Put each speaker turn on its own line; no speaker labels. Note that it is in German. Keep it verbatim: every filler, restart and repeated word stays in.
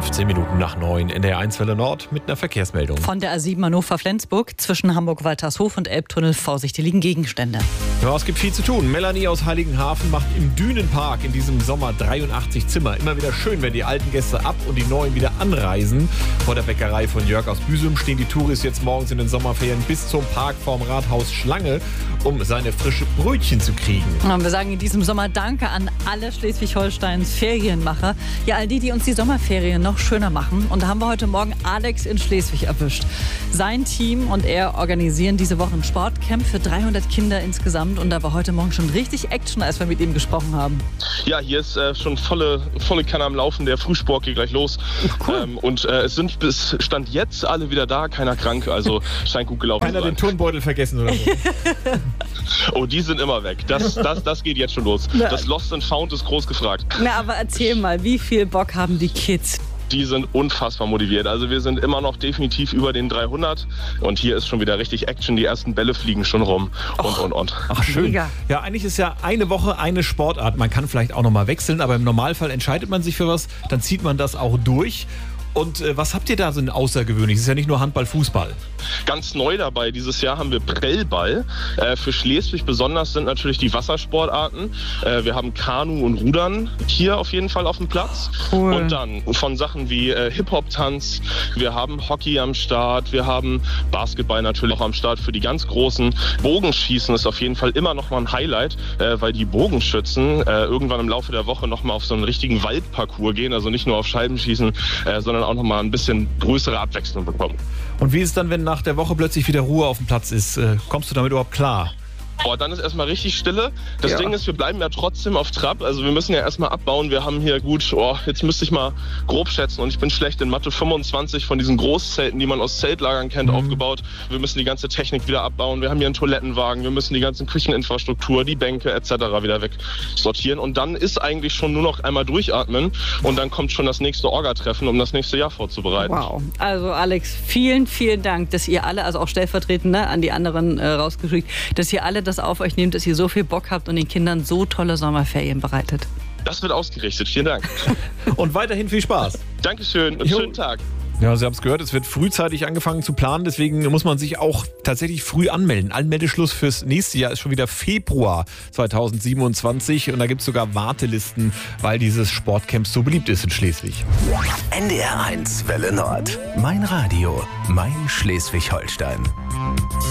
fünfzehn Minuten nach neun in der eins Welle Nord mit einer Verkehrsmeldung.
Von der A sieben Hannover-Flensburg zwischen Hamburg-Waltershof und Elbtunnel. Vorsicht, hier liegen Gegenstände.
Ja, es gibt viel zu tun. Melanie aus Heiligenhafen macht im Dünenpark in diesem Sommer dreiundachtzig Zimmer. Immer wieder schön, wenn die alten Gäste ab und die neuen wieder anreisen. Vor der Bäckerei von Jörg aus Büsum stehen die Touris jetzt morgens in den Sommerferien bis zum Park vorm Rathaus Schlange, um seine frische Brötchen zu kriegen.
Und wir sagen in diesem Sommer Danke an alle Schleswig-Holsteins Ferienmacher. Ja, all die, die uns die Sommerferien noch schöner machen. Und da haben wir heute Morgen Alex in Schleswig erwischt. Sein Team und er organisieren diese Woche ein Sportcamp für dreihundert Kinder insgesamt. Und da war heute Morgen schon richtig Action, als wir mit ihm gesprochen haben.
Ja, hier ist äh, schon volle, volle Kanne am Laufen. Der Frühsport geht gleich los.
Cool.
Ähm, und äh, es sind bis Stand jetzt alle wieder da, keiner krank. Also scheint gut gelaufen
Keiner
zu sein.
den Turnbeutel vergessen oder so.
Oh, die sind immer weg. Das, das, das geht jetzt schon los. Das Lost and Found ist groß gefragt.
Na, aber erzähl mal, wie viel Bock haben die Kids?
Die sind unfassbar motiviert. Also wir sind immer noch definitiv über den dreihundert und hier ist schon wieder richtig Action. Die ersten Bälle fliegen schon rum und, und, und.
Ach, schön.
Mega.
Ja, eigentlich ist ja eine Woche eine Sportart. Man kann vielleicht auch noch mal wechseln, aber im Normalfall entscheidet man sich für was, dann zieht man das auch durch. Und äh, was habt ihr da so ein außergewöhnlich? Es ist ja nicht nur Handball, Fußball.
Ganz neu dabei dieses Jahr haben wir Prellball. Äh, für Schleswig besonders sind natürlich die Wassersportarten. Äh, wir haben Kanu und Rudern hier auf jeden Fall auf dem Platz.
Cool.
Und dann von Sachen wie äh, Hip-Hop-Tanz, wir haben Hockey am Start, wir haben Basketball natürlich auch am Start für die ganz Großen. Bogenschießen ist auf jeden Fall immer noch mal ein Highlight, äh, weil die Bogenschützen äh, irgendwann im Laufe der Woche noch mal auf so einen richtigen Waldparcours gehen. Also nicht nur auf Scheibenschießen, äh, sondern auch noch mal ein bisschen größere Abwechslung bekommen.
Und wie ist es dann, wenn nach der Woche plötzlich wieder Ruhe auf dem Platz ist? Äh, kommst du damit überhaupt klar?
Boah, dann ist erstmal richtig Stille. Das
Ja.
Ding ist, wir bleiben ja trotzdem auf Trab. Also wir müssen ja erstmal abbauen. Wir haben hier gut, oh, jetzt müsste ich mal grob schätzen und ich bin schlecht in Mathe, fünfundzwanzig von diesen Großzelten, die man aus Zeltlagern kennt,
Mhm.
aufgebaut. Wir müssen die ganze Technik wieder abbauen. Wir haben hier einen Toilettenwagen. Wir müssen die ganze Kücheninfrastruktur, die Bänke et cetera wieder wegsortieren. Und dann ist eigentlich schon nur noch einmal durchatmen und dann kommt schon das nächste Orga-Treffen, um das nächste Jahr vorzubereiten.
Wow. Also Alex, vielen, vielen Dank, dass ihr alle, also auch stellvertretend, ne, an die anderen äh, rausgeschickt, dass ihr alle das auf euch nehmt, dass ihr so viel Bock habt und den Kindern so tolle Sommerferien bereitet.
Das wird ausgerichtet. Vielen Dank.
Und weiterhin viel Spaß.
Dankeschön und
Jo.
schönen Tag.
Ja, Sie haben es gehört, es wird frühzeitig angefangen zu planen, deswegen muss man sich auch tatsächlich früh anmelden. Anmeldeschluss fürs nächste Jahr ist schon wieder Februar zweitausendsiebenundzwanzig und da gibt es sogar Wartelisten, weil dieses Sportcamp so beliebt ist in Schleswig.
N D R eins Welle Nord. Mein Radio, mein Schleswig-Holstein.